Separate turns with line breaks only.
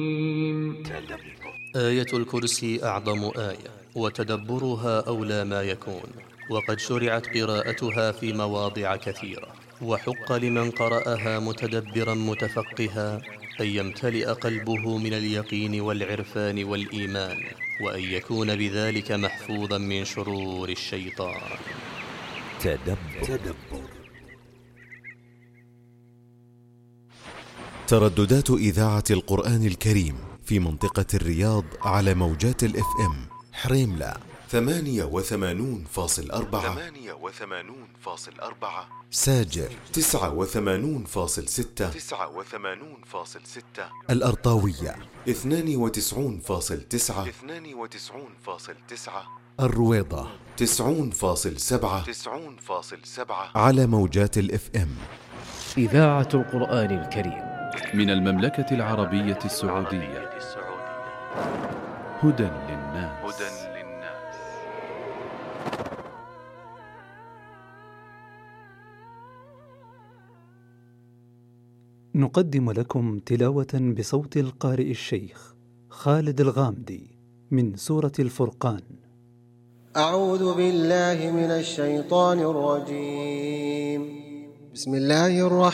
آية الكرسي أعظم آية، وتدبرها أولى ما يكون، وقد شرعت قراءتها في مواضع كثيرة، وحق لمن قرأها متدبرا متفقها أن يمتلئ قلبه من اليقين والعرفان والإيمان، وأن يكون بذلك محفوظا من شرور الشيطان.
تدبر. ترددات إذاعة القرآن الكريم في منطقة الرياض على موجات الإف إم حريملة 88.4، ساجر 89.6، الأرطاوية 92.9، الرويضة 90.7 على موجات الإف إم.
إذاعة القرآن الكريم
من المملكة العربية السعودية. هدى للناس.
نقدم لكم تلاوة بصوت القارئ الشيخ خالد الغامدي من سورة الفرقان.
أعوذ بالله من الشيطان الرجيم. بسم الله الرحمن